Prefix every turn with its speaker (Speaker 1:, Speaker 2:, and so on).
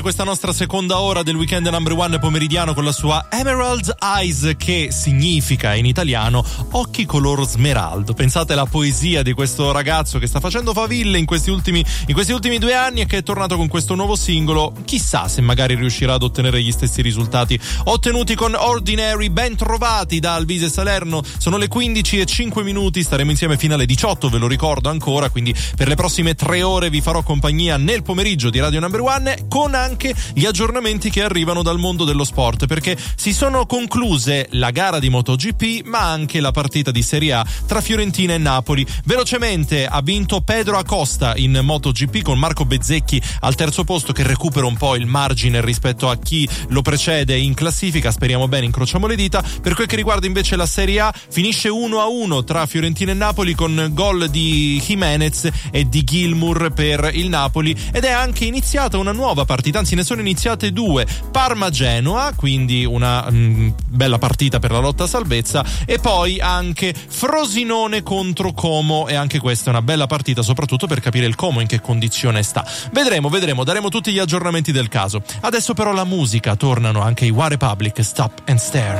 Speaker 1: Questa nostra seconda ora del Weekend Number One pomeridiano con la sua Emerald Eyes, che significa in italiano occhi color smeraldo. Pensate alla poesia di questo ragazzo che sta facendo faville in questi ultimi 2 anni e che è tornato con questo nuovo singolo. Chissà se magari riuscirà ad ottenere gli stessi risultati ottenuti con Ordinary. Ben trovati da Alvise Salerno, sono le 15:05, staremo insieme fino alle 18, ve lo ricordo ancora, quindi per le prossime 3 ore vi farò compagnia nel pomeriggio di Radio Number One con anche gli aggiornamenti che arrivano dal mondo dello sport, perché si sono concluse la gara di MotoGP ma anche la partita di Serie A tra Fiorentina e Napoli. Velocemente ha vinto Pedro Acosta in MotoGP con Marco Bezzecchi al terzo posto, che recupera un po' il margine rispetto a chi lo precede in classifica, speriamo bene, incrociamo le dita. Per quel che riguarda invece la Serie A, finisce 1-1 tra Fiorentina e Napoli con gol di Jimenez e di Gilmour per il Napoli, ed è anche iniziata una nuova partita, anzi ne sono iniziate 2, Parma-Genoa, quindi una bella partita per la lotta a salvezza, e poi anche Frosinone contro Como, e anche questa è una bella partita soprattutto per capire il Como in che condizione sta. Vedremo, daremo tutti gli aggiornamenti del caso. Adesso però la musica, tornano anche i One Republic, Stop and Stare.